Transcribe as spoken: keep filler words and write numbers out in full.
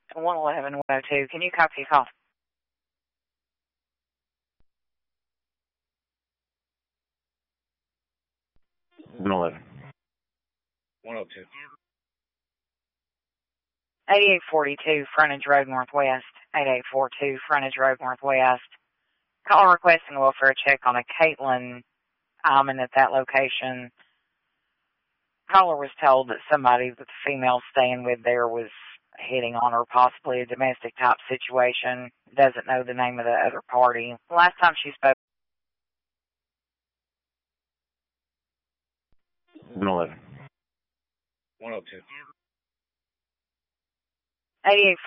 one eleven, one oh two. Can you copy a call? one eleven. one oh two. eighty-eight forty-two, Frontage Road Northwest. eighty-eight forty-two, Frontage Road Northwest. Call requesting a welfare check on a Caitlin Almond at that location. Caller was told that somebody that the female staying with there was hitting on her, possibly a domestic type situation. Doesn't know the name of the other party. Last time she spoke. one eleven. one oh two. eighty-eight